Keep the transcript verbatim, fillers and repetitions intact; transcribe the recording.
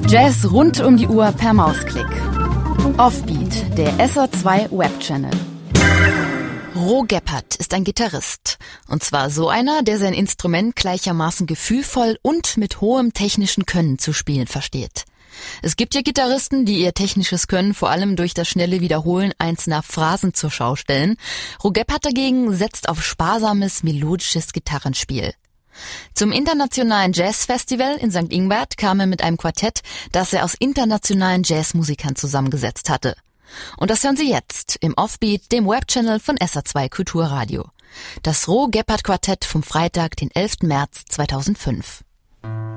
Jazz rund um die Uhr per Mausklick. Offbeat, der S R zwei Webchannel. Ro Gebhardt ist ein Gitarrist. Und zwar so einer, der sein Instrument gleichermaßen gefühlvoll und mit hohem technischen Können zu spielen versteht. Es gibt ja Gitarristen, die ihr technisches Können vor allem durch das schnelle Wiederholen einzelner Phrasen zur Schau stellen. Ro Gebhardt dagegen setzt auf sparsames, melodisches Gitarrenspiel. Zum internationalen Jazzfestival in Sankt Ingbert kam er mit einem Quartett, das er aus internationalen Jazzmusikern zusammengesetzt hatte. Und das hören Sie jetzt im Offbeat, dem Webchannel von S R zwei Kulturradio. Das Ro Gebhardt Quartett vom Freitag, den elften März zweitausendfünf.